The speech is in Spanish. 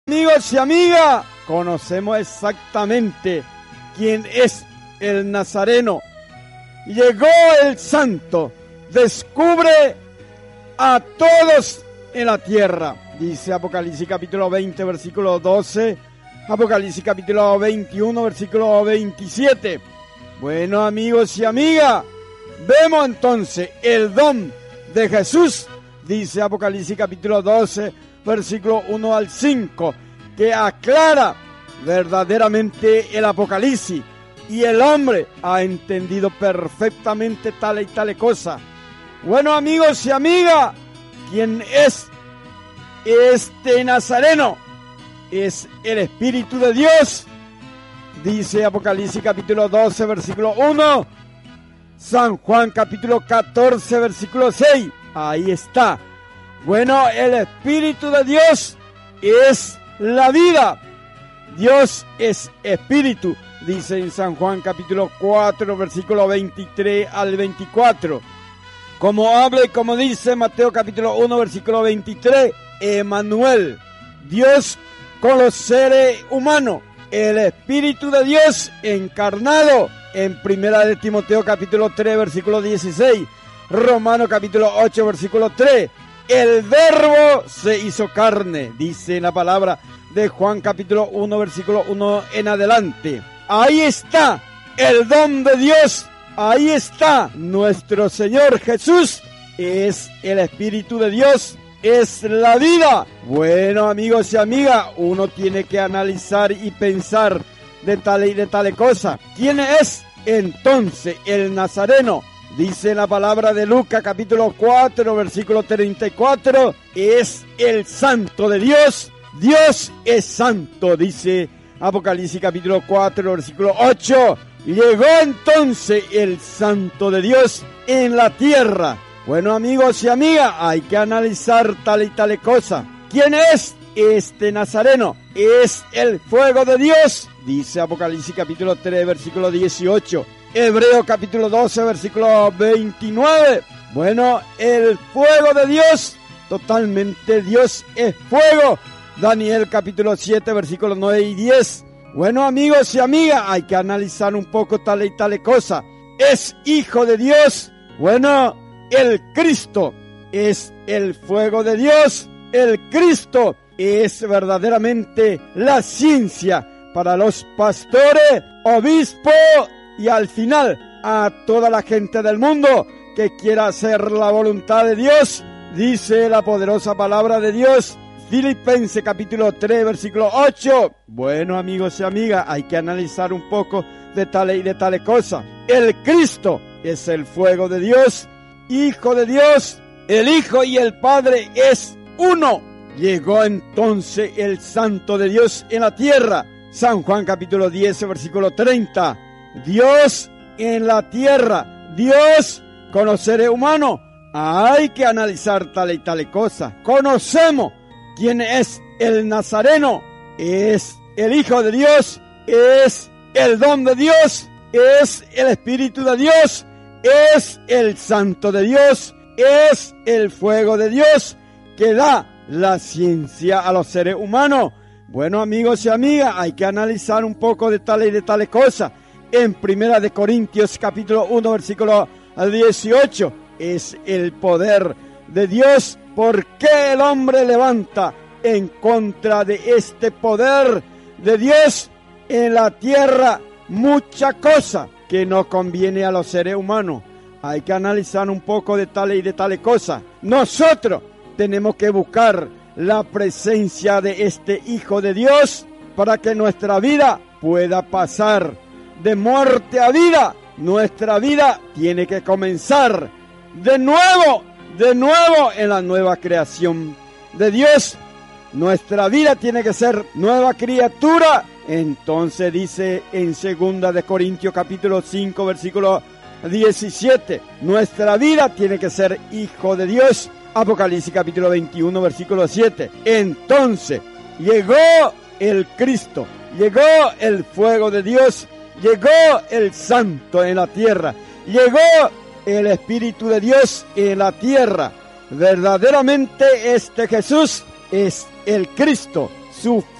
Amigos y amigas, conocemos exactamente quién es el Nazareno. Llegó el Santo, descubre a todos en la tierra. Dice Apocalipsis capítulo 20, versículo 12, Apocalipsis capítulo 21, versículo 27. Bueno, amigos y amigas, vemos entonces el don de Jesús, dice Apocalipsis capítulo 12, versículo 1 al 5, que aclara verdaderamente el Apocalipsis, y el hombre ha entendido perfectamente tal y tal cosa. Bueno, amigos y amigas, ¿quién es este Nazareno? Es el Espíritu de Dios. Dice Apocalipsis capítulo 12, versículo 1, San Juan capítulo 14, versículo 6. Ahí está. Bueno, el Espíritu de Dios es la vida. Dios es Espíritu, dice en San Juan capítulo 4, versículo 23 al 24. Como habla y como dice Mateo capítulo 1, versículo 23, Emmanuel, Dios con los seres humanos, el Espíritu de Dios encarnado en primera de Timoteo capítulo 3, versículo 16, Romano capítulo 8, versículo 3, el Verbo se hizo carne, dice la palabra de Juan capítulo 1, versículo 1 en adelante. Ahí está el don de Dios, ahí está nuestro Señor Jesús, es el Espíritu de Dios, es la vida. Bueno, amigos y amigas, uno tiene que analizar y pensar de tal cosa. ¿Quién es entonces el Nazareno? Dice la palabra de Lucas capítulo 4, versículo 34, es el Santo de Dios. Dios es santo, dice Apocalipsis capítulo 4, versículo 8. Llegó entonces el Santo de Dios en la tierra. Bueno, amigos y amigas, hay que analizar tal y tal cosa. ¿Quién es este Nazareno? Es el fuego de Dios, dice Apocalipsis capítulo 3, versículo 18. Hebreo capítulo 12, versículo 29. Bueno, el fuego de Dios, totalmente Dios es fuego. Daniel capítulo 7, versículos 9 y 10. Bueno, amigos y amigas, hay que analizar un poco tal y tal cosa. Es hijo de Dios. Bueno, el Cristo es el fuego de Dios. El Cristo es verdaderamente la ciencia para los pastores, obispos y al final a toda la gente del mundo que quiera hacer la voluntad de Dios. Dice la poderosa palabra de Dios, Filipenses capítulo 3, versículo 8. Bueno, amigos y amigas, hay que analizar un poco de tales cosas. El Cristo es el fuego de Dios, Hijo de Dios. El Hijo y el Padre es uno. Llegó entonces el Santo de Dios en la tierra. San Juan capítulo 10, versículo 30. Dios en la tierra, Dios con los seres humanos. Hay que analizar tal y tal cosa. Conocemos quién es el Nazareno, es el Hijo de Dios, es el don de Dios, es el Espíritu de Dios, es el Santo de Dios, es el fuego de Dios que da la ciencia a los seres humanos. Bueno, amigos y amigas, hay que analizar un poco de tales cosas. En primera de Corintios capítulo 1, versículo 18, es el poder de Dios. ¿Por qué el hombre levanta en contra de este poder de Dios en la tierra mucha cosa que no conviene a los seres humanos? Hay que analizar un poco de tales cosas. Nosotros tenemos que buscar la presencia de este Hijo de Dios para que nuestra vida pueda pasar de muerte a vida. Nuestra vida tiene que comenzar de nuevo en la nueva creación de Dios. Nuestra vida tiene que ser nueva criatura. Entonces dice en 2 de Corintios capítulo 5, versículo 17, nuestra vida tiene que ser hijo de Dios. Apocalipsis capítulo 21, versículo 7. Entonces llegó el Cristo, llegó el fuego de Dios, llegó el Santo en la tierra, llegó el Espíritu de Dios en la tierra. Verdaderamente este Jesús es el Cristo, su